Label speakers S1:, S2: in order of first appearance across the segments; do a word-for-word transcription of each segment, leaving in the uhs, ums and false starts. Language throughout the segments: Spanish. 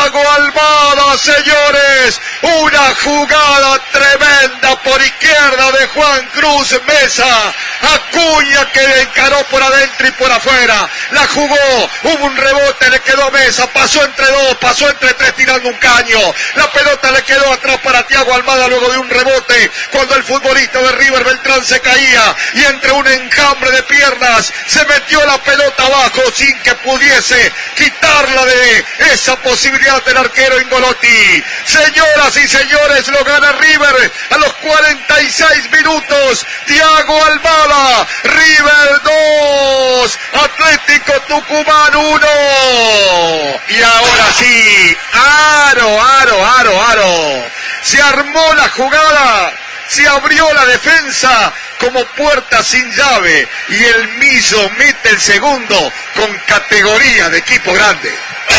S1: Thiago Almada, señores, una jugada tremenda por izquierda de Juan Cruz Mesa, Acuña que encaró por adentro y por afuera, la jugó, hubo un rebote, le quedó a Mesa, pasó entre dos, pasó entre tres tirando un caño, la pelota le quedó atrás para Thiago Almada luego de un rebote, cuando el futbolista de River Beltrán se caía y entre un enjambre de piernas se metió la pelota abajo sin que pudiese quitarla de esa posibilidad del arquero Ingolotti. Señoras y señores, lo gana River a los cuarenta y seis minutos, Thiago Almada, River dos, Atlético Tucumán uno. Y ahora sí, aro, aro, aro, aro. Se armó la jugada, se abrió la defensa como puerta sin llave y el Millo mete el segundo con categoría de equipo grande.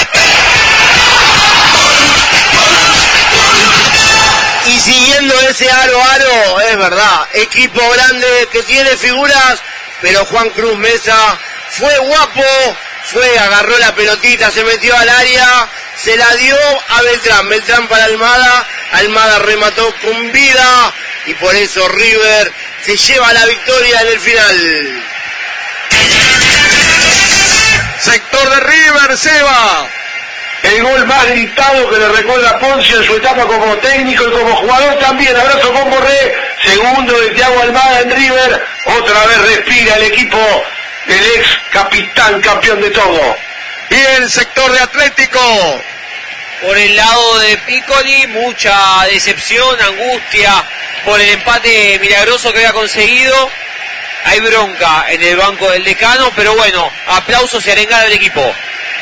S2: Y siguiendo ese aro aro, es verdad, equipo grande que tiene figuras, pero Juan Cruz Mesa fue guapo, fue, agarró la pelotita, se metió al área, se la dio a Beltrán, Beltrán para Almada, Almada remató con vida y por eso River se lleva la victoria en el final.
S1: Sector de River, Seba.
S3: El gol más gritado que le recuerda a Poncio en su etapa como técnico y como jugador también. Abrazo con Borré, segundo de Thiago Almada en River. Otra vez respira el equipo del ex capitán campeón de todo.
S1: Y el sector de Atlético.
S4: Por el lado de Piccoli, mucha decepción, angustia por el empate milagroso que había conseguido. Hay bronca en el banco del decano, pero bueno, aplausos y arengada del equipo.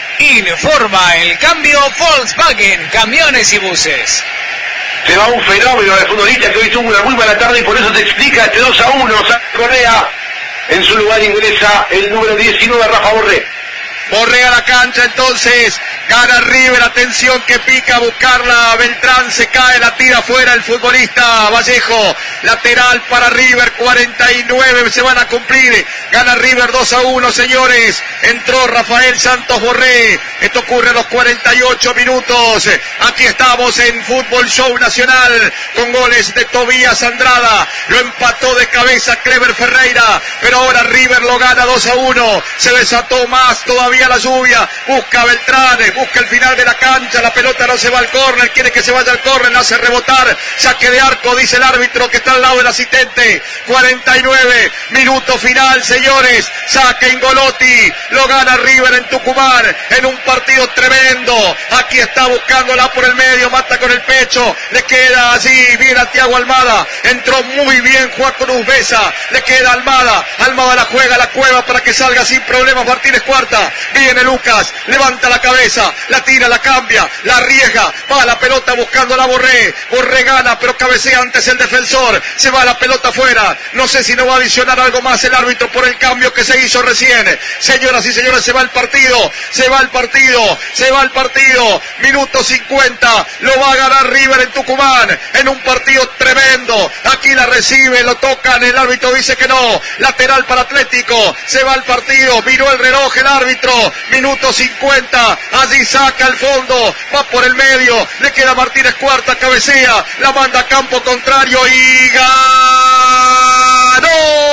S5: Informa el cambio Volkswagen, camiones y buses.
S3: Se va un fenómeno de futbolista que hoy tuvo una muy mala tarde y por eso te explica este dos a uno. Correa, en su lugar ingresa el número diecinueve, Rafa Borré.
S1: Borré a la cancha entonces, gana River, atención que pica a buscarla, Beltrán se cae, la tira fuera el futbolista Vallejo, lateral para River, cuarenta y nueve se van a cumplir, gana River dos a uno, señores, entró Rafael Santos Borré, esto ocurre a los cuarenta y ocho minutos, aquí estamos en Fútbol Show Nacional, con goles de Tobías Andrada, lo empató de cabeza Clever Ferreira, pero ahora River lo gana dos a uno, se desató más todavía la lluvia, busca Beltrán, busca el final de la cancha, la pelota no se va al córner, quiere que se vaya al córner, la hace rebotar, saque de arco, dice el árbitro que está al lado del asistente, cuarenta y nueve, minuto final, señores, saque Ingolotti, lo gana River en Tucumán, en un partido tremendo, aquí está buscándola por el medio, mata con el pecho, le queda así, bien a Thiago Almada, entró muy bien Juan Cruz Mesa, le queda Almada, Almada la juega a la cueva para que salga sin problemas Martínez Cuarta, viene Lucas, levanta la cabeza, la tira, la cambia, la arriesga, va la pelota buscando a la Borré, Borré gana, pero cabecea antes el defensor, se va la pelota afuera, no sé si no va a adicionar algo más el árbitro por el cambio que se hizo recién, señoras y señores, se va el partido, se va el partido, se va el partido, minuto cincuenta, lo va a ganar River en Tucumán, en un partido tremendo, aquí la recibe, lo tocan, el árbitro dice que no, lateral para Atlético, se va el partido, miró el reloj el árbitro, minuto cincuenta, allí saca el fondo, va por el medio, le queda Martínez Cuarta, cabecea, la manda a campo contrario y ganó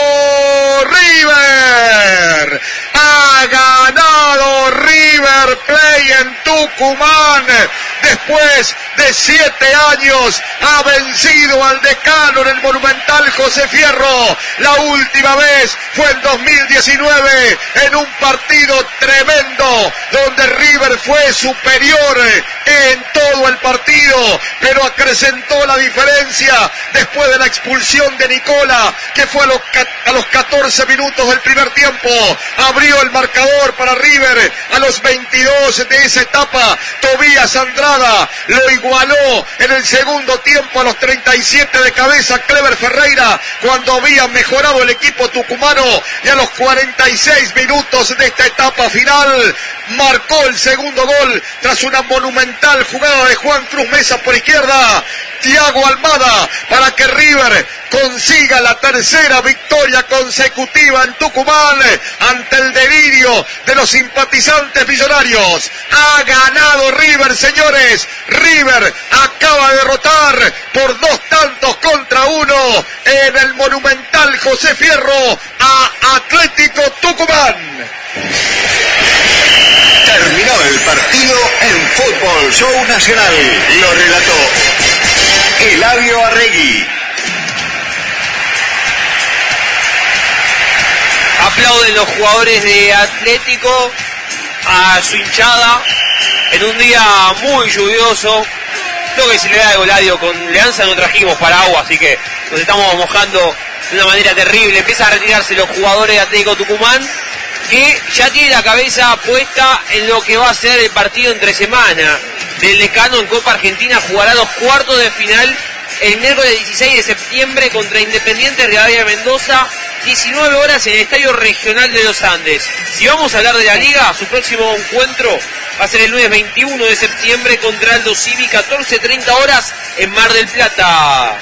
S1: River, ha ganado River Play en Tucumán, después de siete años, ha vencido al decano en el Monumental José Fierro, la última vez fue en dos mil diecinueve, en un partido tremendo, donde River fue superior en todo el partido, pero acrecentó la diferencia después de la expulsión de Nicola, que fue a los, a los catorce minutos del primer tiempo, abrió el marcador para River a los veintidós de esa etapa, Tobías Andrada lo igualó en el segundo tiempo a los treinta y siete de cabeza Clever Ferreira, cuando había mejorado el equipo tucumano, y a los cuarenta y seis minutos de esta etapa final, marcó el segundo gol tras una monumental jugada de Juan Cruz Mesa por izquierda. Thiago Almada para que River consiga la tercera victoria consecutiva en Tucumán ante el delirio de los simpatizantes millonarios. Ha ganado River, señores. River acaba de derrotar por dos tantos contra uno en el monumental José Fierro a Atlético Tucumán.
S6: Terminó el partido en Fútbol Show Nacional. Lo relató Eladio Arregui.
S4: Aplauden los jugadores de Atlético a su hinchada en un día muy lluvioso. Lo que se le da de Eladio, con Leanza no trajimos paraguas, así que nos estamos mojando de una manera terrible. Empieza a retirarse los jugadores de Atlético Tucumán, que ya tiene la cabeza puesta en lo que va a ser el partido entre semana del Decano en Copa Argentina. Jugará los cuartos de final el miércoles dieciséis de septiembre contra Independiente Rivadavia Mendoza, diecinueve horas en el Estadio Regional de los Andes. Si vamos a hablar de la Liga, su próximo encuentro va a ser el lunes veintiuno de septiembre contra Aldo Civi, catorce treinta horas en Mar del Plata.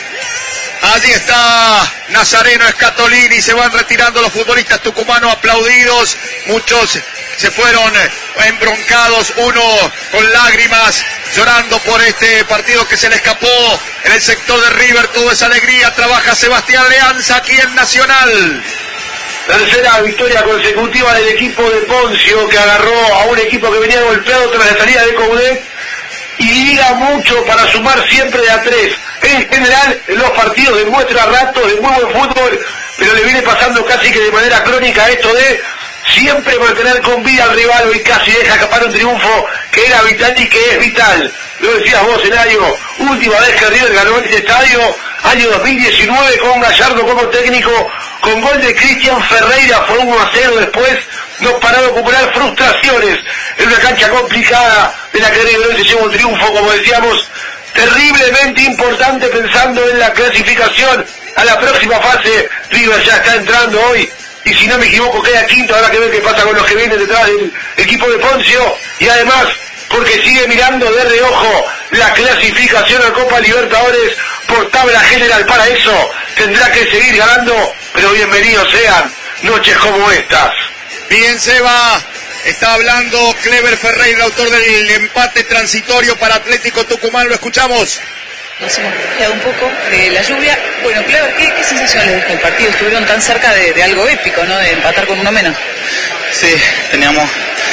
S1: Allí está Nazareno Escatolini, se van retirando los futbolistas tucumanos aplaudidos, muchos se fueron embroncados, uno con lágrimas, llorando por este partido que se le escapó. En el sector de River todo es alegría, trabaja Sebastián Leanza aquí en Nacional.
S3: Tercera victoria consecutiva del equipo de Poncio, que agarró a un equipo que venía golpeado tras la salida de Coudet y liga mucho para sumar siempre de a tres. En general, en los partidos demuestra ratos de muy buen fútbol, pero le viene pasando casi que de manera crónica esto de siempre mantener con vida al rival, y casi deja escapar un triunfo que era vital y que es vital. Lo decías vos, Eladio, última vez que River ganó este estadio, año dos mil diecinueve, con Gallardo como técnico, con gol de Cristian Ferreira, fue uno a cero después, no paró de acumular frustraciones en una cancha complicada de la que River se lleva un triunfo, como decíamos, terriblemente importante pensando en la clasificación a la próxima fase. River ya está entrando hoy, y si no me equivoco queda quinto, habrá que ver qué pasa con los que vienen detrás del equipo de Poncio, y además porque sigue mirando de reojo la clasificación a Copa Libertadores por tabla general. Para eso tendrá que seguir ganando, pero bienvenidos sean noches como estas.
S1: Bien, Seba, está hablando Clever Ferreira, autor del empate transitorio para Atlético Tucumán, lo escuchamos.
S7: Nos hemos refugiado un poco de la lluvia. Bueno, Clever, ¿qué, qué sensación les deja el partido? Estuvieron tan cerca de, de algo épico, ¿no? De empatar con uno menos.
S8: Sí, teníamos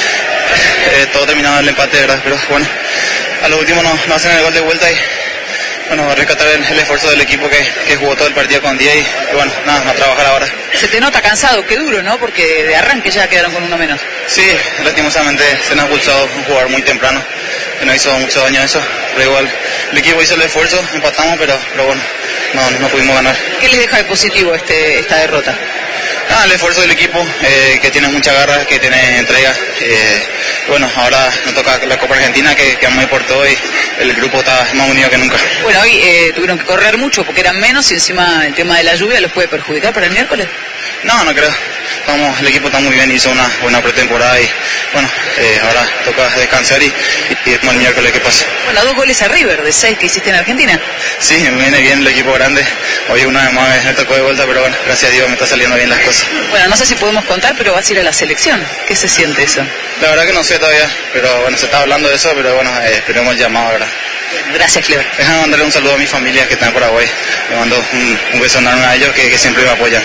S8: eh, todo terminado el empate, ¿verdad? Pero bueno, a lo último nos, nos hacen el gol de vuelta y bueno, rescatar el, el esfuerzo del equipo que, que jugó todo el partido con día y, y bueno, nada, a trabajar ahora.
S7: Se te nota cansado, qué duro, ¿no? Porque de arranque ya quedaron con uno menos.
S8: Sí, lastimosamente se nos ha expulsado un jugador muy temprano, que nos hizo mucho daño eso, pero igual el equipo hizo el esfuerzo, empatamos, pero, pero bueno, no, no pudimos ganar.
S7: ¿Qué les deja de positivo este, esta derrota?
S8: Ah, el esfuerzo del equipo, eh, que tiene mucha garra, que tiene entrega. Eh, bueno, ahora nos toca la Copa Argentina, que, que muy por todo y el grupo está más unido que nunca.
S7: Bueno, hoy eh, tuvieron que correr mucho porque eran menos y encima el tema de la lluvia los puede perjudicar para el miércoles.
S8: No, no creo. Estamos, el equipo está muy bien, hizo una buena pretemporada y bueno, eh, ahora toca descansar y, y, y el miércoles qué pasa.
S7: Bueno, dos goles a River de seis que hiciste en Argentina.
S8: Sí, me viene bien el equipo grande. Hoy una vez más me tocó de vuelta, pero bueno, gracias a Dios me está saliendo bien las cosas.
S7: Bueno, no sé si podemos contar, pero vas a ir a la selección. ¿Qué se siente eso?
S8: La verdad que no sé todavía, pero bueno, se está hablando de eso, pero bueno, eh, esperemos el llamado, ¿verdad?
S7: Gracias, Clever.
S8: Déjame mandarle un saludo a mi familia que está en Paraguay. Le mando un, un beso enorme a ellos que, que siempre me apoyan.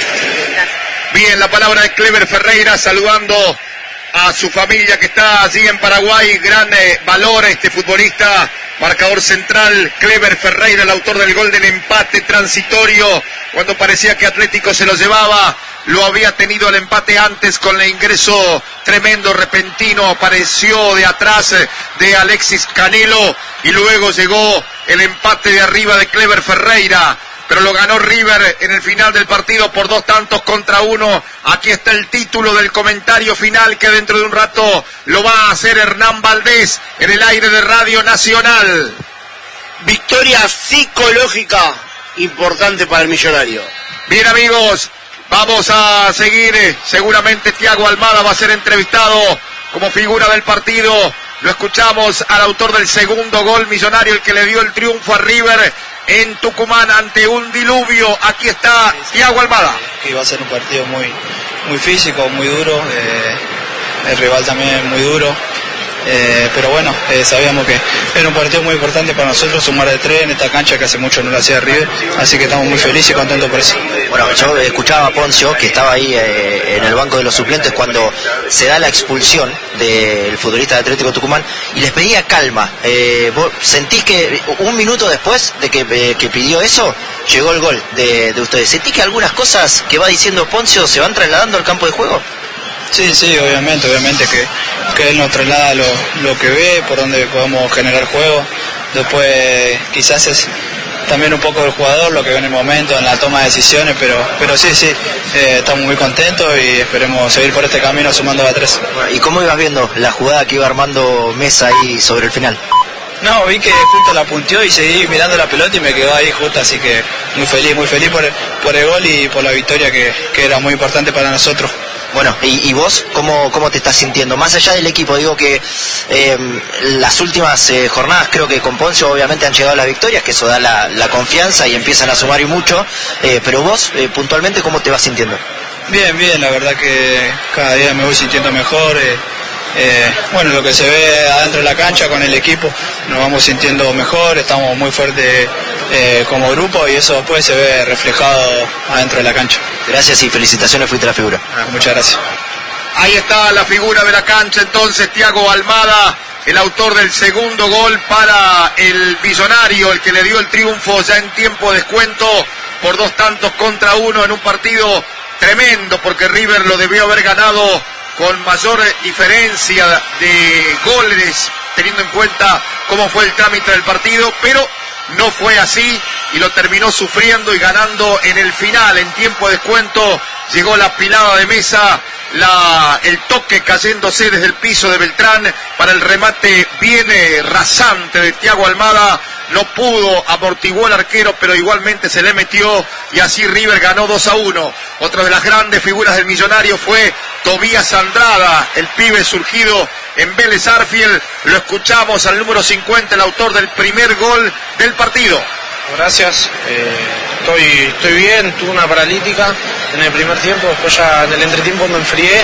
S1: Bien, la palabra de Clever Ferreira saludando a su familia que está allí en Paraguay. Gran eh, valor este futbolista, marcador central, Clever Ferreira, el autor del gol del empate transitorio, cuando parecía que Atlético se lo llevaba. Lo había tenido el empate antes con el ingreso tremendo, repentino, apareció de atrás de Alexis Canelo y luego llegó el empate de arriba de Clever Ferreira. Pero lo ganó River en el final del partido por dos tantos contra uno. Aquí está el título del comentario final que dentro de un rato lo va a hacer Hernán Valdés en el aire de Radio Nacional.
S2: Victoria psicológica importante para el Millonario.
S1: Bien, amigos, vamos a seguir. Seguramente Thiago Almada va a ser entrevistado como figura del partido. Lo escuchamos al autor del segundo gol millonario, el que le dio el triunfo a River en Tucumán ante un diluvio. Aquí está Thiago Almada.
S8: Que iba a ser un partido muy, muy físico, muy duro, eh, el rival también muy duro. Eh, pero bueno, eh, sabíamos que era un partido muy importante para nosotros, sumar de tres en esta cancha que hace mucho no lo hacía River, así que estamos muy felices y contentos por eso.
S9: Bueno, yo escuchaba a Poncio, que estaba ahí eh, en el banco de los suplentes cuando se da la expulsión del futbolista de Atlético Tucumán, y les pedía calma. Eh, ¿Vos sentís que un minuto después de que, eh, que pidió eso, llegó el gol de, de ustedes? ¿Sentís que algunas cosas que va diciendo Poncio se van trasladando al campo de juego?
S8: Sí, sí, obviamente, obviamente que, que él nos traslada lo, lo que ve, por donde podemos generar juego. Después quizás es también un poco del jugador, lo que ve en el momento, en la toma de decisiones, pero pero sí, sí, eh, estamos muy contentos y esperemos seguir por este camino sumando a tres.
S9: ¿Y cómo ibas viendo la jugada que iba armando Mesa ahí sobre el final?
S8: No, vi que justo la punteó y seguí mirando la pelota y me quedó ahí justo, así que muy feliz, muy feliz por, por el gol y por la victoria que, que era muy importante para nosotros.
S9: Bueno, ¿y, y vos cómo, cómo te estás sintiendo? Más allá del equipo, digo que eh, las últimas eh, jornadas creo que con Poncio obviamente han llegado las victorias, que eso da la, la confianza y empiezan a sumar y mucho, eh, pero vos eh, puntualmente, ¿cómo te vas sintiendo?
S8: Bien, bien, la verdad que cada día me voy sintiendo mejor. Eh, eh, bueno, lo que se ve adentro de la cancha con el equipo, nos vamos sintiendo mejor, estamos muy fuertes eh, como grupo y eso después se ve reflejado adentro de la cancha.
S9: Gracias y felicitaciones, fuiste la figura.
S8: Ah, muchas gracias.
S1: Ahí está la figura de la cancha entonces, Thiago Almada, el autor del segundo gol para el Millonario, el que le dio el triunfo ya en tiempo de descuento por dos tantos contra uno en un partido tremendo, porque River lo debió haber ganado con mayor diferencia de goles, teniendo en cuenta cómo fue el trámite del partido, pero no fue así y lo terminó sufriendo y ganando en el final, en tiempo de descuento. Llegó la pilada de Mesa, la, el toque cayéndose desde el piso de Beltrán para el remate bien rasante de Thiago Almada. No pudo, amortiguó el arquero, pero igualmente se le metió y así River ganó dos a uno. Otra de las grandes figuras del Millonario fue Tobías Andrada, el pibe surgido en Vélez Arfield. Lo escuchamos al número cincuenta, el autor del primer gol del partido.
S10: Gracias, eh, estoy, estoy bien, tuve una paralítica en el primer tiempo, después ya en el entretiempo me enfrié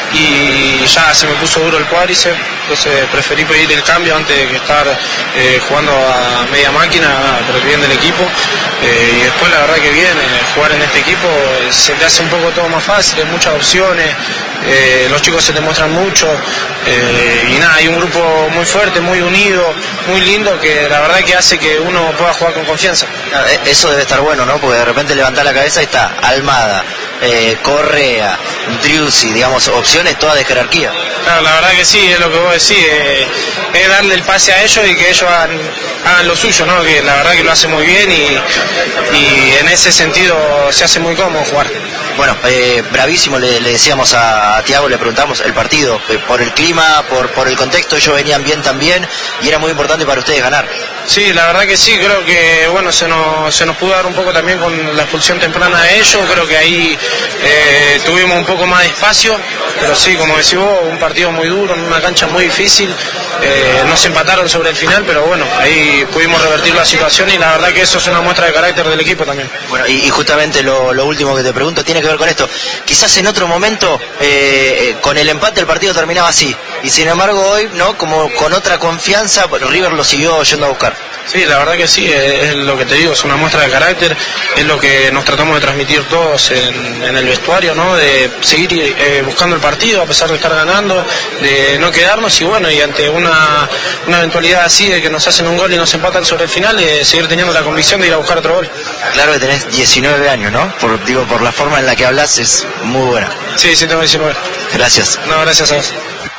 S10: y ya se me puso duro el cuádriceps, entonces preferí pedir el cambio antes de que estar eh, jugando a media máquina por el bien del equipo, eh, y después la verdad que bien, eh, jugar en este equipo eh, se te hace un poco todo más fácil, hay muchas opciones, eh, los chicos se te muestran mucho, eh, y nada, hay un grupo muy fuerte, muy unido, muy lindo, que la verdad que hace que uno pueda jugar con confianza.
S9: Eso debe estar bueno, ¿no? Porque de repente levantás la cabeza y está Almada, eh, Correa, Driussi, digamos, opciones todas de jerarquía.
S10: Claro, la verdad que sí, es lo que vos decís, eh, es darle el pase a ellos y que ellos hagan, hagan lo suyo, ¿no? Que la verdad que lo hacen muy bien y, y en ese sentido se hace muy cómodo jugar.
S9: Bueno, eh, bravísimo, le, le decíamos a, a Thiago, le preguntamos el partido, eh, por el clima, por, por el contexto, ellos venían bien también y era muy importante para ustedes ganar.
S10: Sí, la verdad que sí, creo que bueno se nos, se nos pudo dar un poco también con la expulsión temprana de ellos, creo que ahí eh, tuvimos un poco más de espacio, pero sí, como decís vos, un partido muy duro, en una cancha muy difícil, eh, nos empataron sobre el final, pero bueno, ahí pudimos revertir la situación y la verdad que eso es una muestra de carácter del equipo también.
S9: Bueno, y, y justamente lo, lo último que te pregunto tiene que ver con esto, quizás en otro momento eh, con el empate el partido terminaba así, y sin embargo hoy, ¿no? Como con otra confianza, bueno, River lo siguió yendo a buscar.
S10: Sí, la verdad que sí, es lo que te digo, es una muestra de carácter, es lo que nos tratamos de transmitir todos en, en el vestuario, ¿no? De seguir eh, buscando el partido a pesar de estar ganando, de no quedarnos y bueno, y ante una, una eventualidad así de que nos hacen un gol y nos empatan sobre el final, eh, seguir teniendo la convicción de ir a buscar otro gol.
S9: Claro que tenés diecinueve años, ¿no? Por, digo, por la forma en la que hablas es muy buena.
S10: Sí, sí, tengo diecinueve.
S9: Gracias.
S10: No, gracias a vos.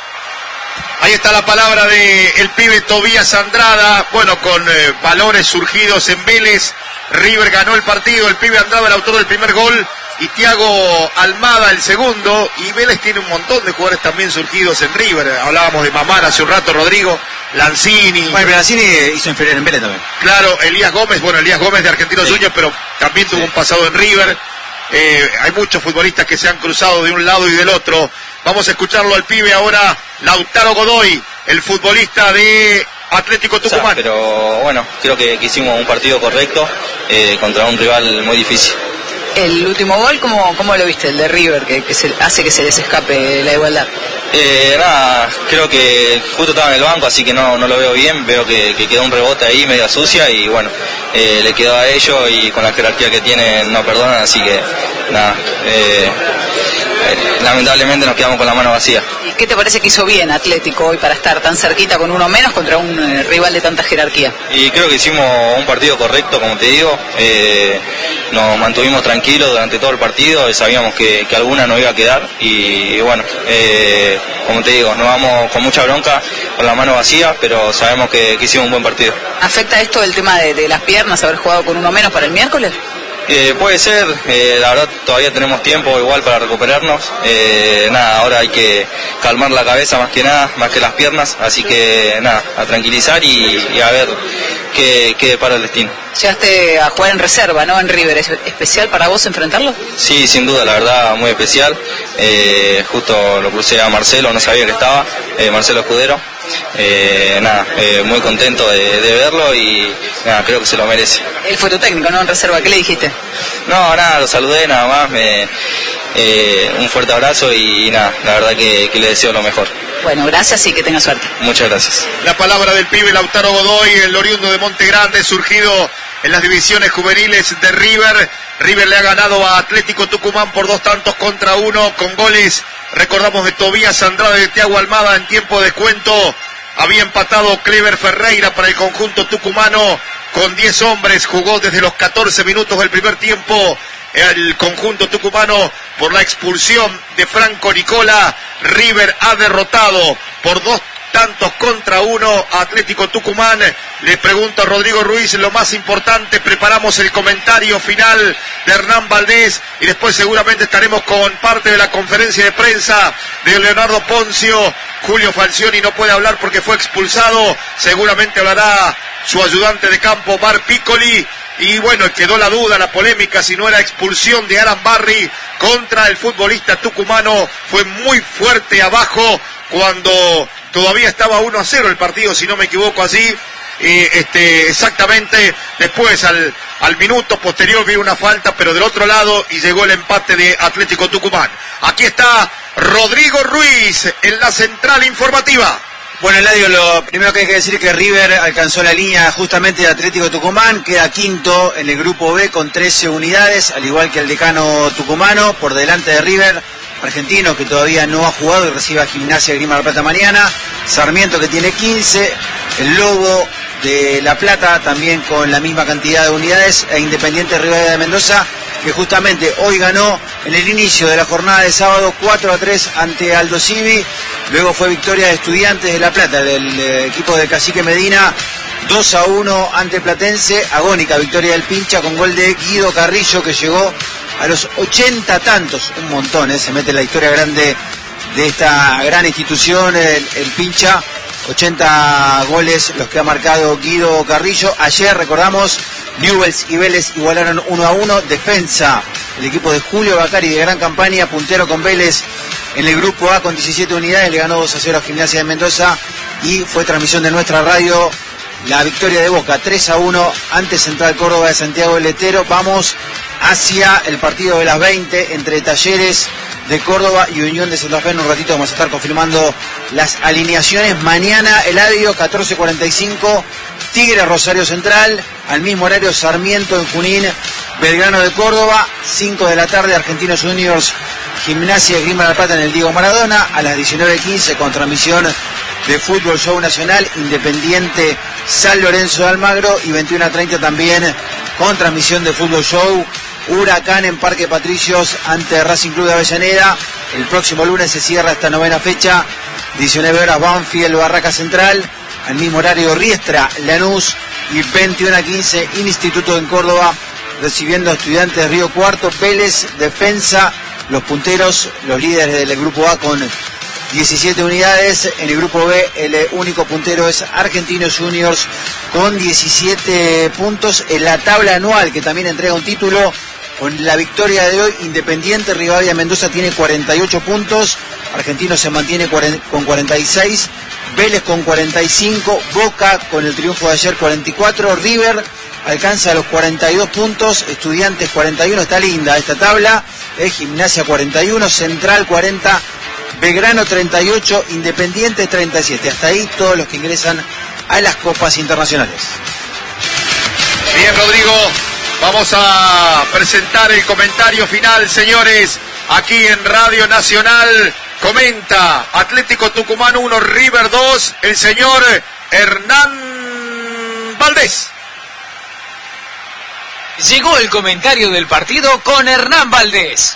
S1: Ahí está la palabra de el pibe Tobías Andrada, bueno, con eh, valores surgidos en Vélez. River ganó el partido, el pibe Andrada el autor del primer gol y Thiago Almada el segundo, y Vélez tiene un montón de jugadores también surgidos en River. Hablábamos de Mamar hace un rato, Rodrigo, Lanzini.
S11: Bueno, Lanzini hizo inferior en Vélez también.
S1: Claro, Elías Gómez, bueno, Elías Gómez de Argentinos Juniors, pero también tuvo un pasado en River. eh, hay muchos futbolistas que se han cruzado de un lado y del otro. Vamos a escucharlo al pibe ahora, Lautaro Godoy, el futbolista de Atlético Tucumán.
S12: O sea, pero bueno, creo que, que hicimos un partido correcto eh, contra un rival muy difícil.
S7: El último gol, ¿cómo, cómo lo viste? El de River, que, que se, hace que se les escape la igualdad.
S12: Eh, nada, creo que justo estaba en el banco, así que no, no lo veo bien. Veo que, que quedó un rebote ahí media sucia y bueno, eh, le quedó a ellos y con la jerarquía que tienen no perdonan, así que nada, eh, eh, lamentablemente nos quedamos con la mano vacía.
S7: ¿Y qué te parece que hizo bien Atlético hoy para estar tan cerquita con uno menos contra un eh, rival de tanta jerarquía?
S12: Y creo que hicimos un partido correcto, como te digo, eh, nos mantuvimos tranquilos durante todo el partido, sabíamos que, que alguna nos iba a quedar y, y bueno, eh, como te digo, nos vamos con mucha bronca, con la mano vacía, pero sabemos que, que hicimos un buen partido.
S7: ¿Afecta esto el tema de, de las piernas, haber jugado con uno menos para el miércoles?
S12: Eh, puede ser, eh, la verdad todavía tenemos tiempo igual para recuperarnos, eh, nada, ahora hay que calmar la cabeza más que nada, más que las piernas, así que nada, a tranquilizar y, y a ver qué, qué para el destino.
S7: Llegaste a jugar en reserva, ¿no? En River, ¿es especial para vos enfrentarlo?
S12: Sí, sin duda, la verdad muy especial, eh, justo lo crucé a Marcelo, no sabía que estaba, eh, Marcelo Escudero. Eh, nada, eh, muy contento de, de verlo y nada, creo que se lo merece.
S7: Él fue tu técnico, ¿no? En reserva, ¿qué le dijiste?
S12: No, nada, lo saludé nada más, me, eh, un fuerte abrazo y, y nada, la verdad que, que le deseo lo mejor.
S7: Bueno, gracias y que tenga suerte.
S12: Muchas gracias.
S1: La palabra del pibe Lautaro Godoy, el oriundo de Monte Grande, surgido en las divisiones juveniles de River. River le ha ganado a Atlético Tucumán por dos tantos contra uno, con goles, recordamos, de Tobías Andrade, de Thiago Almada en tiempo de descuento. Había empatado Clever Ferreira para el conjunto tucumano con diez hombres, jugó desde los catorce minutos del primer tiempo el conjunto tucumano por la expulsión de Franco Nicola. River ha derrotado por dos tantos contra uno a Atlético Tucumán. Le pregunto a Rodrigo Ruiz lo más importante, preparamos el comentario final de Hernán Valdés y después seguramente estaremos con parte de la conferencia de prensa de Leonardo Poncio. Julio Falcioni no puede hablar porque fue expulsado, seguramente hablará su ayudante de campo Mar Piccoli. Y bueno, quedó la duda, la polémica, si no era expulsión de Alan Barry contra el futbolista tucumano. Fue muy fuerte abajo cuando todavía estaba uno a cero el partido, si no me equivoco así. Eh, este, exactamente, después al, al minuto posterior vi una falta, pero del otro lado, y llegó el empate de Atlético Tucumán. Aquí está Rodrigo Ruiz en la central informativa.
S11: Bueno, Eladio, lo primero que hay que decir es que River alcanzó la línea justamente de Atlético Tucumán, queda quinto en el grupo B con trece unidades, al igual que el decano tucumano, por delante de River, Argentino, que todavía no ha jugado y recibe a Gimnasia Grima de la Plata mañana, Sarmiento, que tiene quince, el Lobo de La Plata también con la misma cantidad de unidades, e Independiente Rivadavia de Mendoza, que justamente hoy ganó en el inicio de la jornada de sábado cuatro a tres ante Aldo Civi. Luego fue victoria de Estudiantes de La Plata, del eh, equipo de Cacique Medina, dos a uno ante Platense. Agónica victoria del Pincha con gol de Guido Carrillo, que llegó a los ochenta tantos, un montón, ¿eh? Se mete en la historia grande de esta gran institución, el, el Pincha. ochenta goles los que ha marcado Guido Carrillo. Ayer, recordamos, Newell's y Vélez igualaron uno a uno. Defensa, el equipo de Julio Bacari de gran campaña, puntero con Vélez en el grupo A con diecisiete unidades, le ganó dos a cero a Gimnasia de Mendoza, y fue transmisión de nuestra radio la victoria de Boca tres a uno ante Central Córdoba de Santiago del Estero. Vamos hacia el partido de las veinte entre Talleres de Córdoba y Unión de Santa Fe. En un ratito vamos a estar confirmando las alineaciones. Mañana, Eladio, catorce cuarenta y cinco, Tigre Rosario Central, al mismo horario Sarmiento en Junín, Belgrano de Córdoba, cinco de la tarde, Argentinos Juniors, Gimnasia Grima de la Plata en el Diego Maradona, a las diecinueve quince con transmisión de Fútbol Show Nacional, Independiente San Lorenzo de Almagro, y veintiuno treinta también con transmisión de Fútbol Show, Huracán en Parque Patricios ante Racing Club de Avellaneda. El próximo lunes se cierra esta novena fecha, diecinueve horas Banfield Barraca Central, al mismo horario Riestra Lanús, y veintiuno quince Instituto en Córdoba recibiendo a Estudiantes de Río Cuarto. Vélez, Defensa, los punteros, los líderes del grupo A con diecisiete unidades. En el grupo B el único puntero es Argentinos Juniors con diecisiete puntos. En la tabla anual, que también entrega un título, Con la victoria de hoy, Independiente Rivadavia Mendoza tiene cuarenta y ocho puntos, Argentino se mantiene con cuarenta y seis, Vélez con cuarenta y cinco, Boca con el triunfo de ayer cuarenta y cuatro, River alcanza los cuarenta y dos puntos, Estudiantes cuarenta y uno, está linda esta tabla, eh, Gimnasia cuarenta y uno, Central cuarenta, Belgrano treinta y ocho, Independiente treinta y siete. Hasta ahí todos los que ingresan a las copas internacionales.
S1: Bien, Rodrigo, vamos a presentar el comentario final, señores, aquí en Radio Nacional. Comenta Atlético Tucumán uno, River dos, el señor Hernán Valdés.
S5: Llegó el comentario del partido con Hernán Valdés.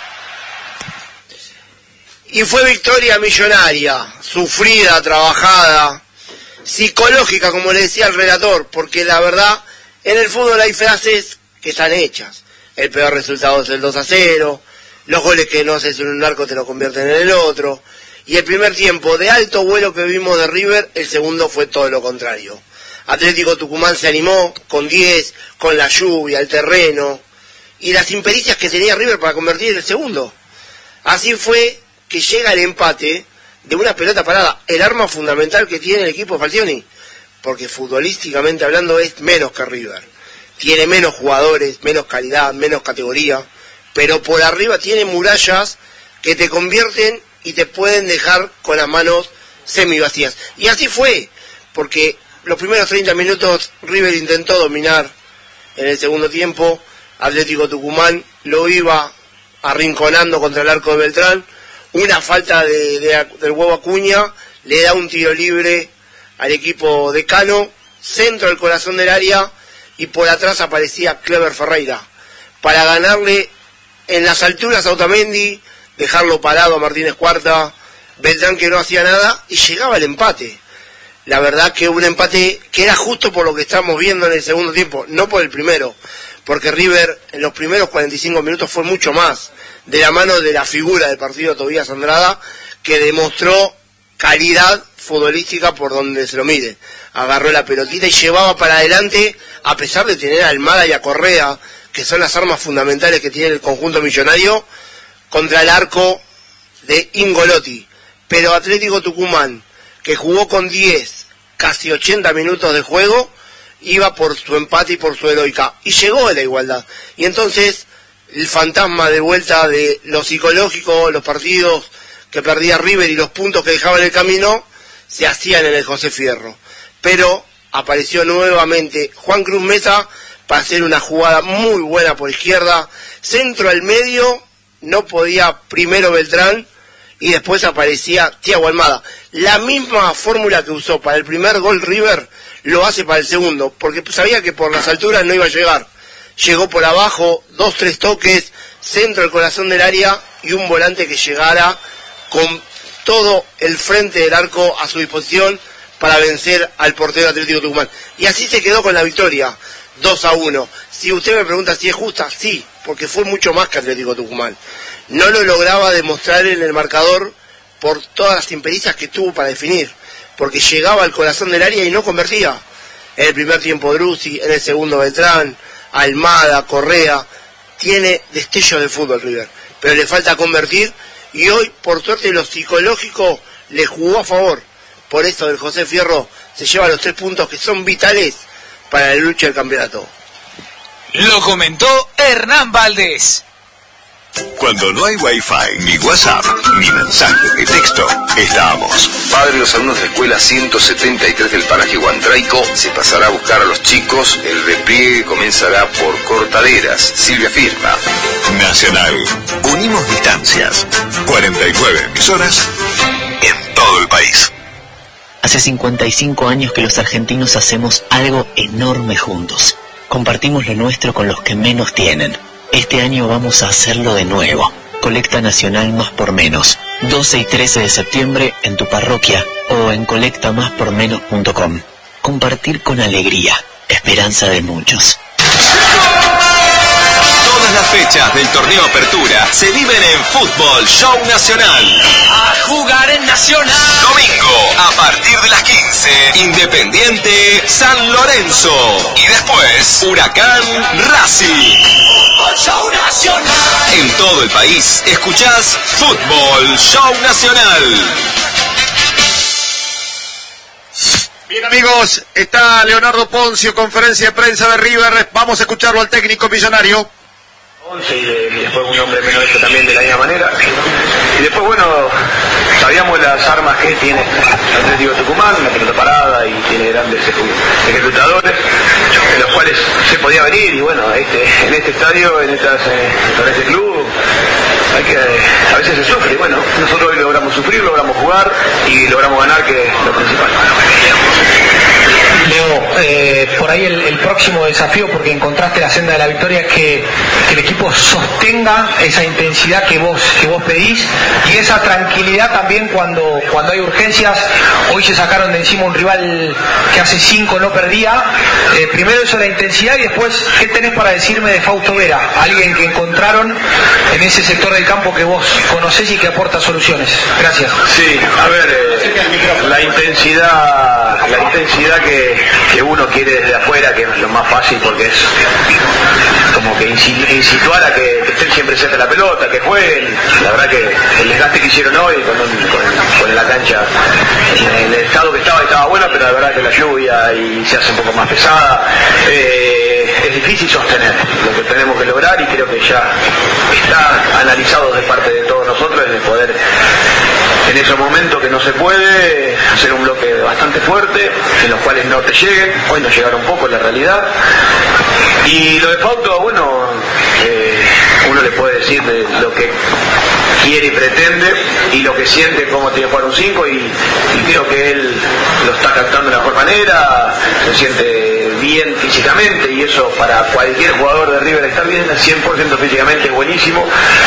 S2: Y fue victoria millonaria, sufrida, trabajada, psicológica, como le decía el relator, porque la verdad, en el fútbol hay frases que están hechas. El peor resultado es el dos a cero, los goles que no haces en un arco te lo convierten en el otro, y el primer tiempo de alto vuelo que vimos de River, el segundo fue todo lo contrario. Atlético Tucumán se animó con diez, con la lluvia, el terreno, y las impericias que tenía River para convertir el segundo. Así fue que llega el empate de una pelota parada, el arma fundamental que tiene el equipo Falcioni, porque futbolísticamente hablando es menos que River, tiene menos jugadores, menos calidad, menos categoría, pero por arriba tiene murallas que te convierten y te pueden dejar con las manos semi vacías, y así fue, porque los primeros treinta minutos River intentó dominar. En el segundo tiempo Atlético Tucumán lo iba arrinconando contra el arco de Beltrán. Una falta de, de, del huevo Acuña le da un tiro libre al equipo de Cano, centro al corazón del área, y por atrás aparecía Clever Ferreira para ganarle en las alturas a Otamendi, dejarlo parado a Martínez Cuarta, Beltrán que no hacía nada, y llegaba el empate. La verdad que un empate que era justo por lo que estamos viendo en el segundo tiempo, no por el primero, porque River en los primeros cuarenta y cinco minutos fue mucho más, de la mano de la figura del partido Tobías Andrada, que demostró calidad futbolística por donde se lo mire. Agarró la pelotita y llevaba para adelante, a pesar de tener a Almada y a Correa, que son las armas fundamentales que tiene el conjunto millonario, contra el arco de Ingolotti. Pero Atlético Tucumán, que jugó con diez, casi ochenta minutos de juego, iba por su empate y por su heroica, y llegó a la igualdad. Y entonces el fantasma de vuelta de lo psicológico, los partidos que perdía River y los puntos que dejaba en el camino, se hacían en el José Fierro. Pero apareció nuevamente Juan Cruz Mesa para hacer una jugada muy buena por izquierda, centro al medio, no podía primero Beltrán, y después aparecía Thiago Almada. La misma fórmula que usó para el primer gol River, lo hace para el segundo, porque sabía que por las alturas no iba a llegar. Llegó por abajo, dos, tres toques, centro al corazón del área, y un volante que llegara con todo el frente del arco a su disposición para vencer al portero Atlético Tucumán. Y así se quedó con la victoria, dos a uno. Si usted me pregunta si es justa, sí, porque fue mucho más que Atlético Tucumán. No lo lograba demostrar en el marcador por todas las impericias que tuvo para definir, porque llegaba al corazón del área y no convertía. En el primer tiempo Druzzi, en el segundo Beltrán, Almada, Correa, tiene destello de fútbol River, pero le falta convertir, y hoy por suerte lo psicológico le jugó a favor. Por eso el José Fierro se lleva los tres puntos que son vitales para la lucha del campeonato.
S5: Lo comentó Hernán Valdés.
S6: Cuando no hay wifi, ni WhatsApp, ni mensaje de texto, estamos.
S13: Padre de los alumnos de la escuela ciento setenta y tres del paraje Huantraico se pasará a buscar a los chicos. El repliegue comenzará por Cortaderas. Silvia firma.
S6: Nacional. Unimos distancias. cuarenta y nueve emisoras en todo el país.
S14: Hace cincuenta y cinco años que los argentinos hacemos algo enorme juntos. Compartimos lo nuestro con los que menos tienen. Este año vamos a hacerlo de nuevo. Colecta Nacional Más por Menos. doce y trece de septiembre en tu parroquia o en colecta más por menos punto com. Compartir con alegría. Esperanza de muchos.
S6: Toda
S15: Todas las fechas del torneo Apertura se viven en Fútbol Show Nacional.
S5: A jugar en Nacional.
S15: Domingo, a partir de las quince, Independiente San Lorenzo. Y después, Huracán Racing.
S5: Fútbol Show Nacional.
S15: En todo el país, escuchás Fútbol Show Nacional.
S1: Bien, amigos, está Leonardo Poncio, conferencia de prensa de River. Vamos a escucharlo al técnico millonario.
S3: once y, de, y después un hombre menos hecho también de la misma manera. Y después, bueno, sabíamos las armas que tiene Atlético Tucumán, una pelota parada y tiene grandes ejecutadores, en los cuales se podía venir. Y bueno, este, en este estadio, en, estas, eh, en este club, hay que, a veces se sufre. Y bueno, nosotros hoy logramos sufrir, logramos jugar y logramos ganar, que es lo principal.
S16: Leo, eh, por ahí el, el próximo desafío, porque encontraste la senda de la victoria, es que, que el equipo sostenga esa intensidad que vos que vos pedís y esa tranquilidad también cuando, cuando hay urgencias. Hoy se sacaron de encima un rival que hace cinco no perdía. Eh, primero eso, la intensidad, y después, ¿qué tenés para decirme de Fausto Vera? Alguien que encontraron en ese sector del campo que vos conocés y que aporta soluciones. Gracias.
S3: Sí, a ver, eh, la intensidad, la intensidad que, que uno quiere desde afuera, que es lo más fácil, porque es como que incituar a que, que estén siempre cerca de la pelota, que jueguen. La verdad que el desgaste que hicieron hoy con, un, con, con la cancha, en el estado que estaba, estaba buena, pero la verdad que la lluvia y se hace un poco más pesada. Eh, es difícil sostener lo que tenemos que lograr, y creo que ya está analizado de parte de todos nosotros, de poder en esos momentos que no se puede hacer un bloque bastante fuerte, en los cuales no te lleguen. Hoy nos llegaron un poco, la realidad. Y lo de Fausto, bueno, eh, uno le puede decir de lo que quiere y pretende y lo que siente, cómo tiene que jugar un cinco, y, y creo que él lo está captando de la mejor manera, se siente bien físicamente, y eso para cualquier jugador de River estar bien al cien por ciento físicamente es buenísimo.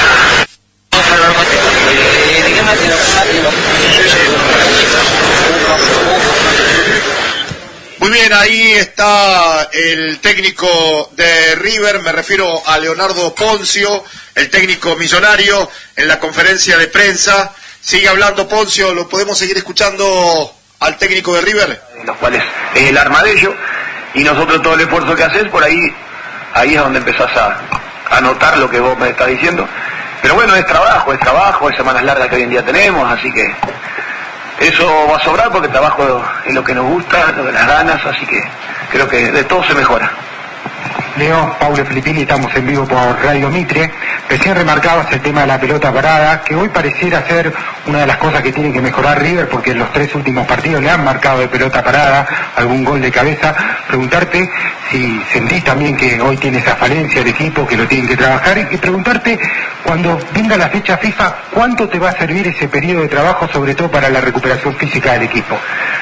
S1: Muy bien, ahí está el técnico de River, me refiero a Leonardo Poncio, el técnico millonario, en la conferencia de prensa. Sigue hablando Poncio, ¿lo podemos seguir escuchando al técnico de River?
S3: Los cuales es el arma de ellos, y nosotros todo el esfuerzo que haces, por ahí, ahí es donde empezás a, a notar lo que vos me estás diciendo. Pero bueno, es trabajo, es trabajo, es semanas largas que hoy en día tenemos, así que eso va a sobrar, porque el trabajo es lo que nos gusta, lo de las ganas, así que creo que de todo se mejora.
S17: Leo, Paulo Filippini, estamos en vivo por Radio Mitre. Recién remarcabas el tema de la pelota parada, que hoy pareciera ser una de las cosas que tiene que mejorar River, porque en los tres últimos partidos le han marcado de pelota parada, algún gol de cabeza. Preguntarte si sentís también que hoy tiene esa falencia de equipo, que lo tienen que trabajar, y preguntarte, cuando venga la fecha FIFA, ¿cuánto te va a servir ese periodo de trabajo, sobre todo para la recuperación física del equipo?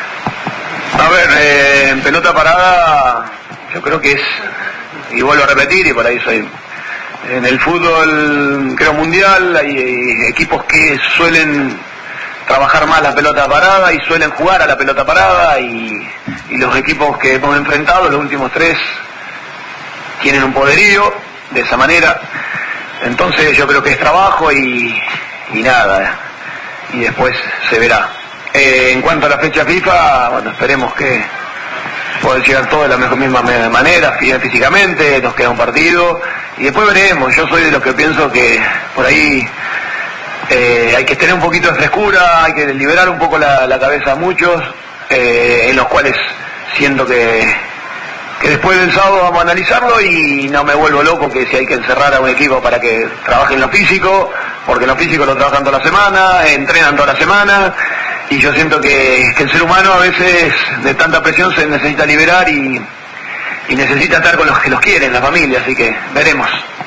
S3: A ver, eh, en pelota parada yo creo que es, y vuelvo a repetir, y por ahí soy, en el fútbol creo mundial hay, hay equipos que suelen trabajar más la pelota parada y suelen jugar a la pelota parada, y, y los equipos que hemos enfrentado, los últimos tres, tienen un poderío de esa manera. Entonces yo creo que es trabajo y, y nada, y después se verá. Eh, en cuanto a la fecha FIFA, bueno, esperemos que pueda llegar todo de la mejor, misma manera, físicamente, nos queda un partido, y después veremos. Yo soy de los que pienso que por ahí eh, hay que tener un poquito de frescura, hay que liberar un poco la, la cabeza a muchos, eh, en los cuales siento que, que después del sábado vamos a analizarlo, y no me vuelvo loco que si hay que encerrar a un equipo para que trabaje en lo físico, porque en lo físico lo trabajan toda la semana, entrenan toda la semana, y yo siento que, que el ser humano a veces de tanta presión se necesita liberar, y, y necesita estar con los que los quieren, la familia, así que veremos.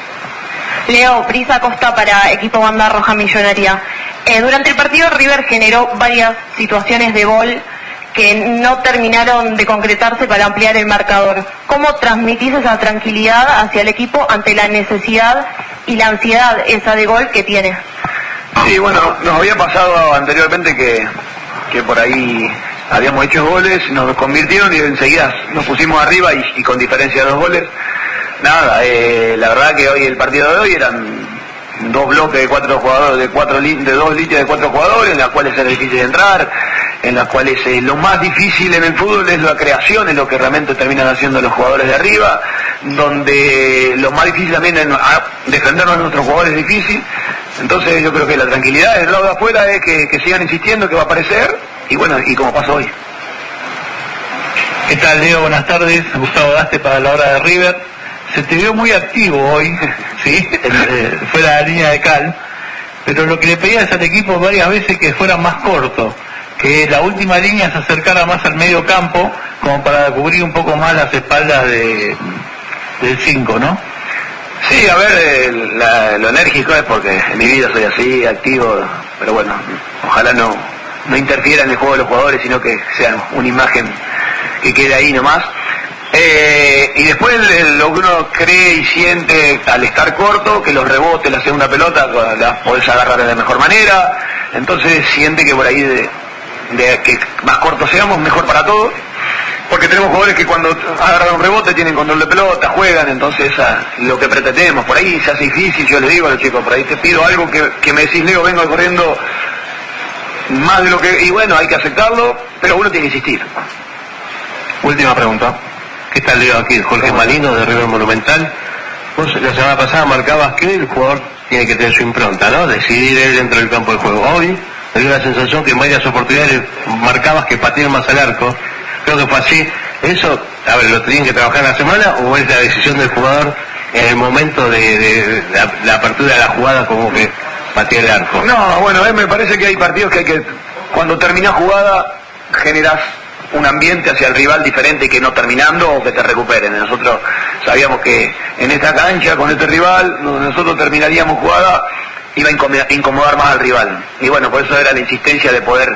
S18: Leo, Brisa Costa para Equipo Banda Roja Millonaria. Eh, durante el partido River generó varias situaciones de gol que no terminaron de concretarse para ampliar el marcador. ¿Cómo transmitís esa tranquilidad hacia el equipo ante la necesidad y la ansiedad esa de gol que tiene?
S3: Sí, bueno, nos había pasado anteriormente que, que por ahí habíamos hecho goles, nos convirtieron y enseguida nos pusimos arriba, y, y con diferencia de dos goles. nada, eh, la verdad que hoy el partido de hoy eran dos bloques de cuatro jugadores, de cuatro de dos líneas de cuatro jugadores, en las cuales era difícil de entrar, en las cuales eh, lo más difícil en el fútbol es la creación, es lo que realmente terminan haciendo los jugadores de arriba, donde lo más difícil también es a, defendernos a nuestros jugadores es difícil. Entonces yo creo que la tranquilidad del lado de afuera es que, que sigan insistiendo que va a aparecer, y bueno, y como pasó hoy.
S19: ¿Qué tal, Leo? Buenas tardes. Gustavo Daste para la hora de River. Se te vio muy activo hoy, ¿sí? Eh, fuera de la línea de cal, pero lo que le pedías al equipo varias veces que fuera más corto, que la última línea se acercara más al medio campo, como para cubrir un poco más las espaldas de, del cinco, ¿no?
S3: Sí, a ver, eh, la, lo enérgico es porque en mi vida soy así, activo, pero bueno, ojalá no, no interfiera en el juego de los jugadores, sino que sea una imagen que quede ahí nomás. Eh, y después lo que uno cree y siente al estar corto, que los rebotes, la segunda pelota, las podés agarrar de la mejor manera, entonces siente que por ahí de, de que más cortos seamos, mejor para todos, porque tenemos jugadores que cuando agarran un rebote tienen control de pelota, juegan, entonces a, lo que pretendemos, por ahí se hace difícil, yo les digo a los chicos, por ahí te pido algo que, que me decís, Leo, vengo corriendo más de lo que, y bueno, hay que aceptarlo, pero uno tiene que insistir.
S19: Última pregunta. ¿Qué tal, Leo? Aquí Jorge Malino de River Monumental. Vos la semana pasada marcabas que el jugador tiene que tener su impronta, ¿no? Decidir él dentro del campo de juego. Hoy me dio la sensación que en varias oportunidades marcabas que pateen más al arco. Creo que fue así. ¿Eso, a ver, lo tienen que trabajar en la semana o es la decisión del jugador en el momento de, de, de la, la apertura de la jugada como que patea el arco?
S3: No, bueno, eh, me parece que hay partidos que hay que, cuando termina jugada, generas un ambiente hacia el rival diferente que no terminando o que te recuperen. Nosotros sabíamos que en esta cancha, con este rival, nosotros terminaríamos jugada, iba a incomodar más al rival. Y bueno, por eso era la insistencia de poder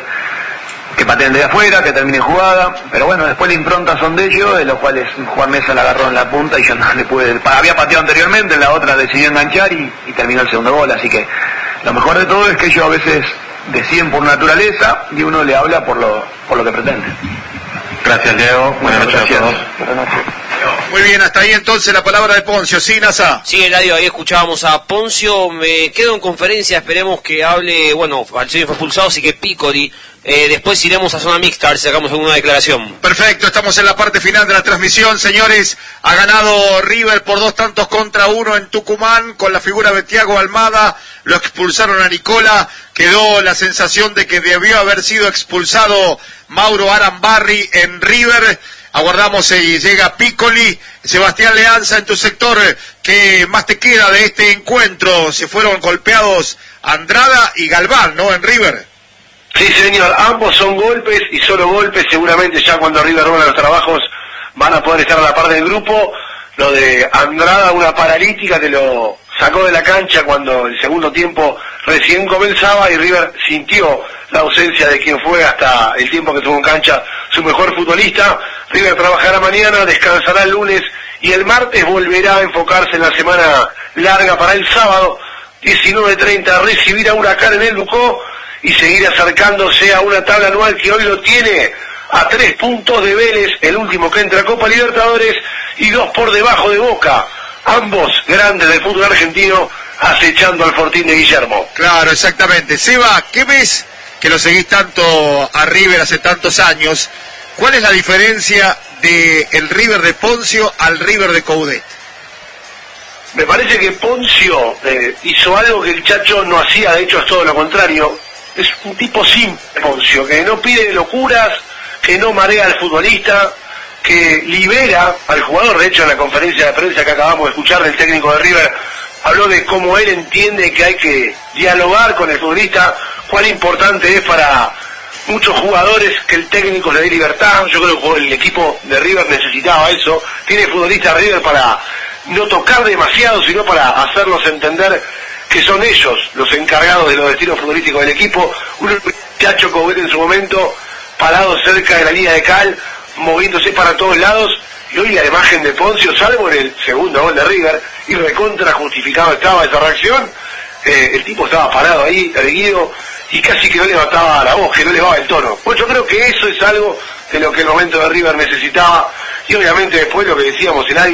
S3: que pateen de afuera, que termine jugada. Pero bueno, después la impronta son de ellos, de los cuales Juan Mesa la agarró en la punta y yo no le pude... Había pateado anteriormente, en la otra decidió enganchar y, y terminó el segundo gol. Así que lo mejor de todo es que ellos a veces deciden por naturaleza y uno le habla por lo, por lo que pretende.
S19: Gracias, Leo. Buenas noches a todos.
S3: Buenas noches.
S1: Muy bien, hasta ahí entonces la palabra de Poncio. Sí, Nasa.
S4: Sí, Eladio, ahí escuchábamos a Poncio. Me quedo en conferencia, esperemos que hable, bueno, Alcini fue expulsado, así que Piccoli. Eh, después iremos a zona mixta, a ver si sacamos alguna declaración.
S1: Perfecto, estamos en la parte final de la transmisión, señores. Ha ganado River por dos tantos contra uno en Tucumán, con la figura de Thiago Almada. Lo expulsaron a Nicola. Quedó la sensación de que debió haber sido expulsado Mauro Arambarri en River. Aguardamos si llega Piccoli. Sebastián Leanza, en tu sector, ¿qué más te queda de este encuentro? Se fueron golpeados Andrada y Galván, ¿no? En River.
S3: Sí, señor, ambos son golpes y solo golpes. Seguramente ya cuando River rueda los trabajos van a poder estar a la par del grupo. Lo de Andrada, una paralítica que lo sacó de la cancha cuando el segundo tiempo recién comenzaba y River sintió la ausencia de quien fue hasta el tiempo que tuvo en cancha su mejor futbolista. River trabajará mañana, descansará el lunes y el martes volverá a enfocarse en la semana larga para el sábado, diecinueve treinta, recibir a Huracán en el Ducó y seguir acercándose a una tabla anual que hoy lo tiene a tres puntos de Vélez, el último que entra a Copa Libertadores, y dos por debajo de Boca, ambos grandes del fútbol argentino, acechando al Fortín de Guillermo.
S1: Claro, exactamente. Seba, ¿qué ves que lo seguís tanto a River hace tantos años? ¿Cuál es la diferencia de el River de Poncio al River de Coudet?
S3: Me parece que Poncio eh, hizo algo que el Chacho no hacía, de hecho es todo lo contrario. Es un tipo simple, Poncio, que no pide locuras, que no marea al futbolista, que libera al jugador. De hecho, en la conferencia de prensa que acabamos de escuchar del técnico de River, habló de cómo él entiende que hay que dialogar con el futbolista, cuán importante es para muchos jugadores que el técnico le dé libertad. Yo creo que el equipo de River necesitaba eso. Tiene futbolistas River para no tocar demasiado, sino para hacerlos entender que son ellos los encargados de los destinos futbolísticos del equipo. Un Chacho Coudet en su momento, parado cerca de la línea de cal, moviéndose para todos lados, y hoy la imagen de Poncio, salvo en el segundo gol de River, y recontra justificado estaba esa reacción, eh, el tipo estaba parado ahí, erguido, y casi que no levantaba la voz, que no elevaba el tono. Pues yo creo que eso es algo de lo que el momento de River necesitaba, y obviamente después lo que decíamos, Eladio,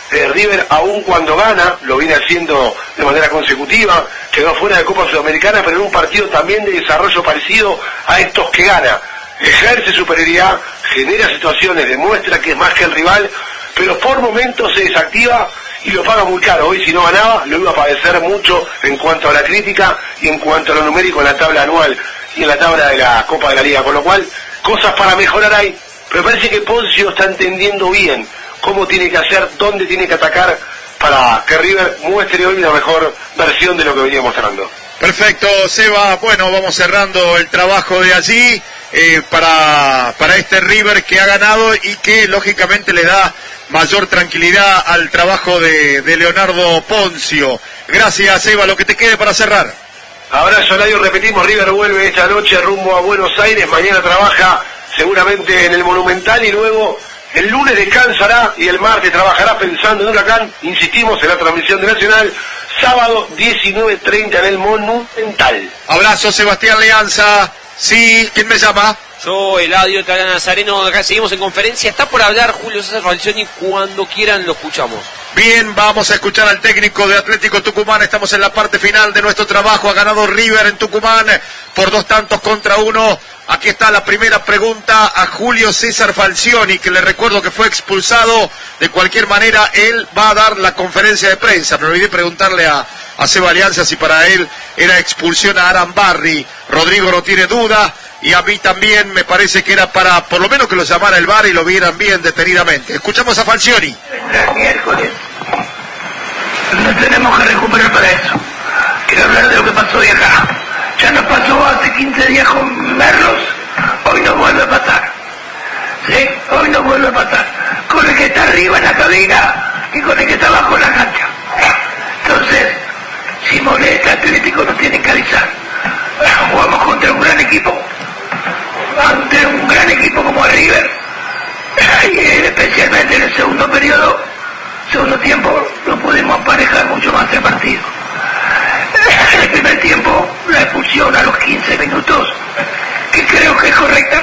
S3: Eh, River, aun cuando gana, lo viene haciendo de manera consecutiva, quedó fuera de Copa Sudamericana, pero en un partido también de desarrollo parecido a estos que gana. Ejerce superioridad, genera situaciones, demuestra que es más que el rival, pero por momentos se desactiva y lo paga muy caro. Hoy si no ganaba, lo iba a padecer mucho en cuanto a la crítica y en cuanto a lo numérico en la tabla anual y en la tabla de la Copa de la Liga, con lo cual, cosas para mejorar hay, pero parece que Ponzio está entendiendo bien cómo tiene que hacer, dónde tiene que atacar para que River muestre hoy la mejor versión de lo que venía mostrando.
S1: Perfecto, Seba. Bueno, vamos cerrando el trabajo de allí eh, para, para este River que ha ganado y que lógicamente le da mayor tranquilidad al trabajo de, de Leonardo Ponzio. Gracias, Seba. Lo que te quede para cerrar.
S3: Abrazo, Ladio. Repetimos, River vuelve esta noche rumbo a Buenos Aires. Mañana trabaja seguramente en el Monumental y luego el lunes descansará y el martes trabajará pensando en Huracán. Insistimos en la transmisión de Nacional. Sábado diecinueve treinta en el Monumental.
S1: Abrazo, Sebastián Leanza. Sí, ¿quién me llama?
S4: Yo, Eladio Talán Nazareno, acá seguimos en conferencia. Está por hablar Julio César Falcioni, cuando quieran lo escuchamos.
S1: Bien, vamos a escuchar al técnico de Atlético Tucumán. Estamos en la parte final de nuestro trabajo. Ha ganado River en Tucumán por dos tantos contra uno. Aquí está la primera pregunta a Julio César Falcioni, que le recuerdo que fue expulsado. De cualquier manera, él va a dar la conferencia de prensa. Me olvidé preguntarle a, a Seba Alianza si para él era expulsión a Arambarri. Rodrigo no tiene duda. Y a mí también me parece que era para, por lo menos que lo llamara el V A R y lo vieran bien detenidamente. Escuchamos a Falcioni.
S20: El miércoles. No tenemos que recuperar para eso. Quiero hablar de lo que pasó hoy acá. Ya nos pasó hace quince días con Merlos. Hoy nos vuelve a pasar. ¿Sí? Hoy nos vuelve a pasar. Con el que está arriba en la cabina y con el que está abajo en la cancha. Entonces, si molesta Atlético nos tienen que avisar. Jugamos contra un gran equipo. Ante un gran equipo como River, y especialmente en el segundo periodo, segundo tiempo, no pudimos emparejar mucho más el partido. En el primer tiempo, la expulsión a los quince minutos, que creo que es correcta,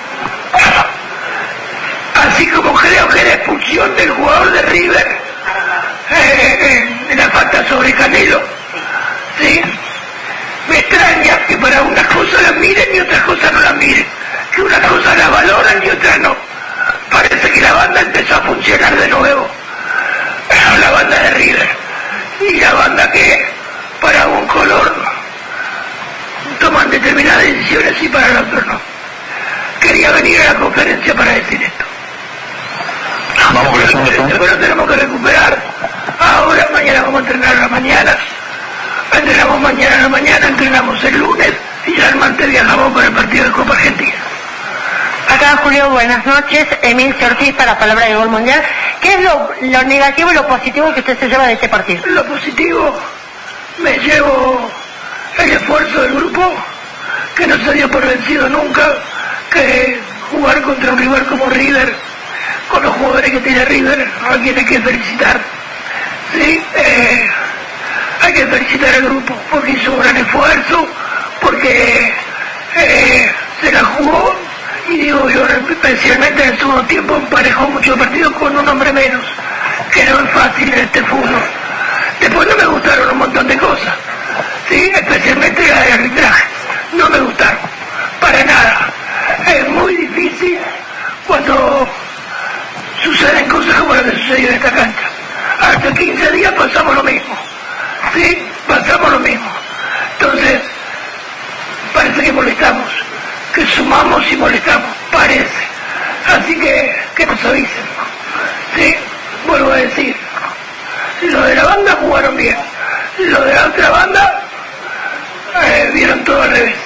S20: así como creo que la expulsión del jugador de River eh, en la falta sobre Canelo, ¿sí? Me extraña que para unas cosas las miren y otras cosas no las miren, que unas cosas las valoran y otras no. Parece que la banda empezó a funcionar de nuevo, la banda de River, y la banda que para un color toman determinadas decisiones y para el otro no. Quería venir a la conferencia para decir esto. Vamos con la conferencia, pero tenemos que recuperar. Ahora, mañana vamos a entrenar a la mañana. Entrenamos mañana a la mañana, entrenamos el lunes y ya el martes viajamos para el partido de Copa Argentina.
S18: Acá Julio, buenas noches. Emil Ortiz para Palabra de Gol Mundial. ¿Qué es lo, lo negativo y lo positivo que usted se lleva de este partido?
S20: Lo positivo, me llevo el esfuerzo del grupo, que no se dio por vencido nunca, que jugar contra un rival como River, con los jugadores que tiene River, a quien hay que felicitar. Sí, eh... hay que felicitar al grupo porque hizo un gran esfuerzo, porque eh, se la jugó y digo yo, especialmente en el segundo tiempo emparejó muchos partidos con un hombre menos, que no es fácil en este fútbol. Después no me gustaron un montón de cosas, ¿sí? Especialmente la del arbitraje, no me gustaron, para nada. Es muy difícil cuando suceden cosas como las que sucedió en esta cancha. Hasta quince días pasamos lo mismo. Sí, pasamos lo mismo. Entonces, parece que molestamos, que sumamos y molestamos, parece. Así que, que nos avisen. Sí, vuelvo a decir, lo de la banda jugaron bien, lo de la otra banda, eh, vieron todo al revés.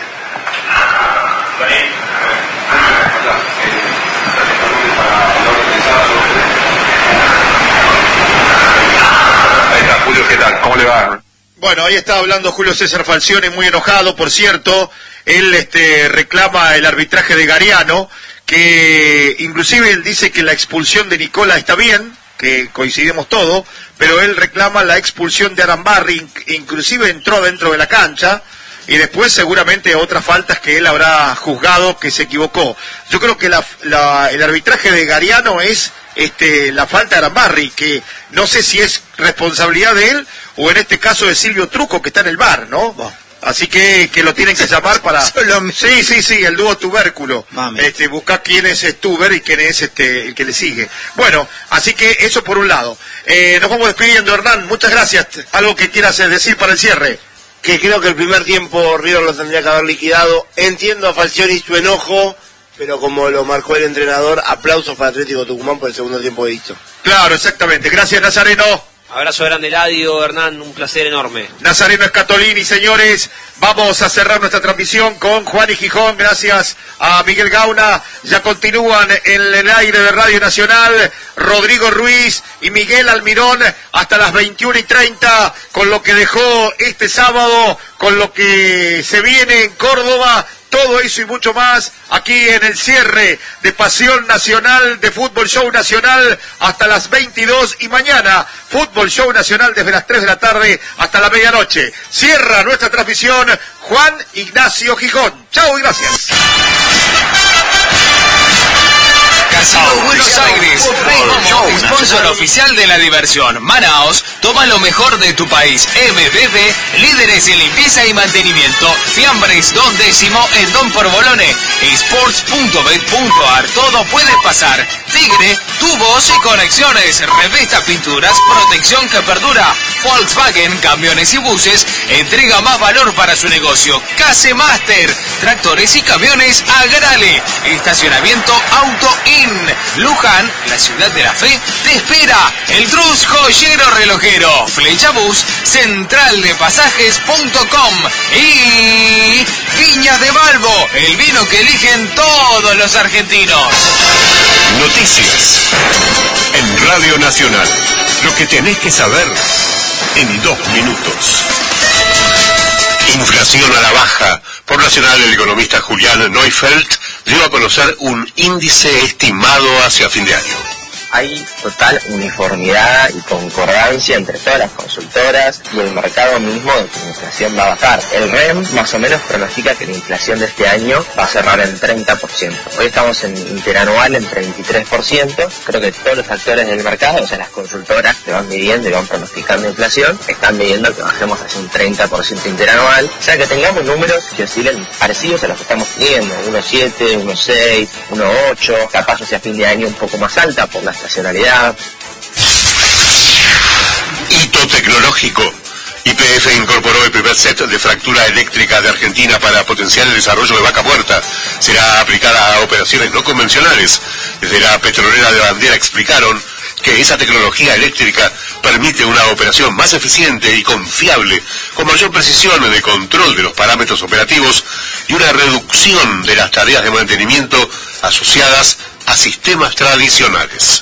S1: Ahí está, Julio, ¿qué tal? ¿Cómo le va? Bueno, ahí está hablando Julio César Falcioni, muy enojado, por cierto. Él este, reclama el arbitraje de Gariano, que inclusive él dice que la expulsión de Nicola está bien, que coincidimos todos, pero él reclama la expulsión de Arambarri, inclusive entró dentro de la cancha, y después seguramente otras faltas que él habrá juzgado que se equivocó. Yo creo que la, la, el arbitraje de Gariano es este, la falta de Arambarri, que no sé si es responsabilidad de él o en este caso de Silvio Truco, que está en el V A R, ¿no? Bueno. Así que, que lo tienen que llamar para... Sí, sí, sí, el dúo tubérculo. Este, buscar quién es Stuber y quién es este el que le sigue. Bueno, así que eso por un lado. Eh, nos vamos despidiendo, Hernán. Muchas gracias. ¿Algo que quieras decir para el cierre?
S2: Que creo que el primer tiempo River lo tendría que haber liquidado. Entiendo a Falcioni su enojo, pero como lo marcó el entrenador, aplausos para Atlético Tucumán por el segundo tiempo que hizo.
S1: Claro, exactamente. Gracias, Nazareno.
S4: Abrazo grande, Eladio, Hernán, un placer enorme.
S1: Nazareno Escatolini, señores, vamos a cerrar nuestra transmisión con Juan y Gijón, gracias a Miguel Gauna, ya continúan en el aire de Radio Nacional, Rodrigo Ruiz y Miguel Almirón hasta las veintiuna y treinta, con lo que dejó este sábado, con lo que se viene en Córdoba. Todo eso y mucho más aquí en el cierre de Pasión Nacional, de Fútbol Show Nacional hasta las veintidós y mañana Fútbol Show Nacional desde las tres de la tarde hasta la medianoche. Cierra nuestra transmisión Juan Ignacio Gijón. Chau y gracias.
S5: Casino Buenos Aires, Rey Momo, sponsor oficial de la diversión. Manaos, toma lo mejor de tu país. M B B, líderes en limpieza y mantenimiento. Fiambres, Don Décimo en Don Porbolone. Sports punto bet punto ar, todo puede pasar. Tigre, tubos y conexiones. Revista Pinturas, protección que perdura. Volkswagen, camiones y buses, entrega más valor para su negocio. Case Master, tractores y camiones Agrale. Estacionamiento Auto In. Luján, la ciudad de la fe, te espera. El Trus Joyero Relojero. Flecha Bus, central de pasajes punto com. Y Viñas de Balbo, el vino que eligen todos los argentinos.
S15: Noticias en Radio Nacional. Lo que tenés que saber en dos minutos. Inflación a la baja. Por Nacional, el economista Julián Neufeld dio a conocer un índice estimado hacia fin de año.
S21: Hay total uniformidad y concordancia entre todas las consultoras y el mercado mismo de que la inflación va a bajar. El R E M más o menos pronostica que la inflación de este año va a cerrar en treinta por ciento. Hoy estamos en interanual en treinta y tres por ciento. Creo que todos los actores del mercado, o sea, las consultoras que van midiendo y van pronosticando inflación, están midiendo que bajemos hacia un treinta por ciento interanual. O sea, que tengamos números que oscilen parecidos a los que estamos teniendo, uno coma siete, uno coma seis, uno coma ocho, capaz hacia fin de año un poco más alta por la estacionalidad.
S15: Hito tecnológico. Y P F incorporó el primer set de fractura eléctrica de Argentina para potenciar el desarrollo de Vaca Muerta. Será aplicada a operaciones no convencionales. Desde la petrolera de Bandera explicaron que esa tecnología eléctrica permite una operación más eficiente y confiable, con mayor precisión en el control de los parámetros operativos y una reducción de las tareas de mantenimiento asociadas a sistemas tradicionales.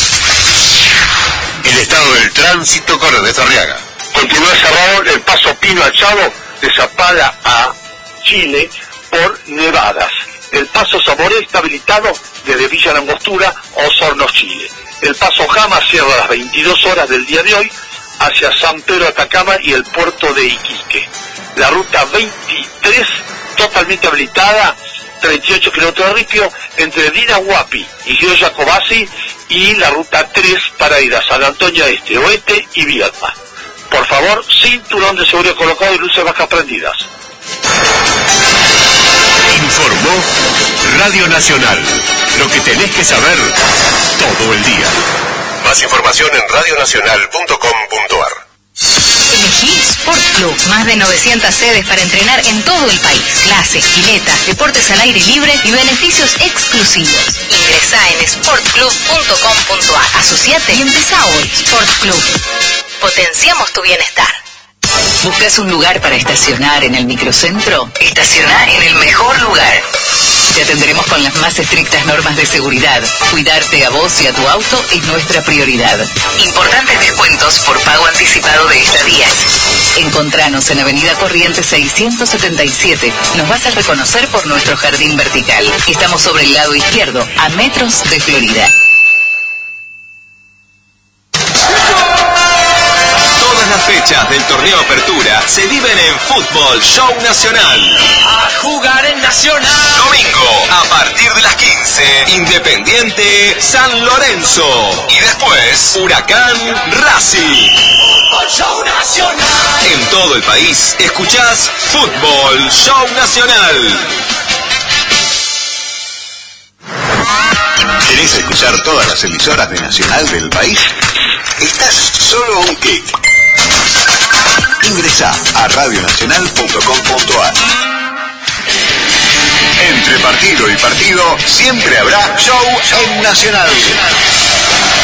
S15: El estado del tránsito con Ernesto Arriaga.
S3: Continúa cerrado el paso Pino al Chavo de Zapala a Chile por nevadas. El paso Zamoré está habilitado desde Villa Langostura a Osorno, Chile. El paso Jama cierra a las veintidós horas del día de hoy hacia San Pedro Atacama y el puerto de Iquique. La ruta veintitrés totalmente habilitada, treinta y ocho kilómetros de ripio entre Dinahuapi y Río Jacobasi, y la ruta tres para ir a San Antonio Este, Oeste y Viedma. Por favor, cinturón de seguridad colocado y luces bajas prendidas.
S15: Informó Radio Nacional. Lo que tenés que saber todo el día. Más información en radio nacional punto com punto ar.
S22: Elegí Sport Club, más de novecientas sedes para entrenar en todo el país. Clases, piletas, deportes al aire libre y beneficios exclusivos. Ingresá en sport club punto com punto ar. Asociate y empezá hoy. Sport Club. Potenciamos tu bienestar. ¿Buscas un lugar para estacionar en el microcentro? Estaciona en el mejor lugar. Te atenderemos con las más estrictas normas de seguridad. Cuidarte a vos y a tu auto es nuestra prioridad. Importantes descuentos por pago anticipado de estadías. Encontranos en Avenida Corrientes seiscientos setenta y siete. Nos vas a reconocer por nuestro jardín vertical. Estamos sobre el lado izquierdo, a metros de Florida.
S5: Todas las
S8: fechas del torneo Apertura se viven en Fútbol Show Nacional.
S5: A jugar en Nacional.
S8: Domingo, a partir de las quince, Independiente San Lorenzo. Y después, Huracán Racing.
S5: Fútbol Show Nacional.
S8: En todo el país, escuchás Fútbol Show Nacional.
S6: ¿Querés escuchar todas las emisoras de Nacional del país? Estás solo a un clic. Ingresá a radio nacional punto com punto a r. Entre partido y partido siempre habrá show en Nacional.